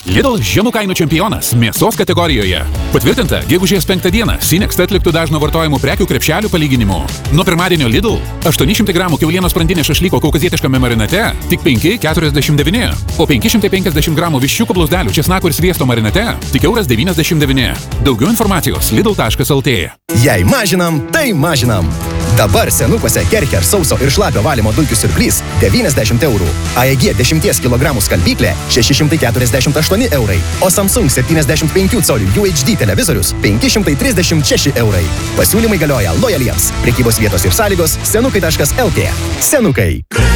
Lidl žemų kainų čempionas mėsos kategorijoje. Patvirtinta, gegužės 5 dieną Sinext atliktų dažno vartojimų prekių krepšelių palyginimu. Nuo pirmadienio Lidl 800 gramų kiaulienos sprandinės šašlyko kaukazietiškame marinate tik 5,49, o 550 gramų viščiukų blauzdelių česnako ir sviesto marinate tik 1,99 €. Daugiau informacijos lidl.lt. Jei mažinam, tai mažinam. Dabar Senukuose Kercher sauso ir šlapio valymo dulkių siurblys 90 €, AEG 10 kg skalbyklė 648 €, o Samsung 75 colių UHD televizorius 536 €. Pasiūlymai galioja lojaliems. Prekybos vietos ir sąlygos senukai.lt. Senukai.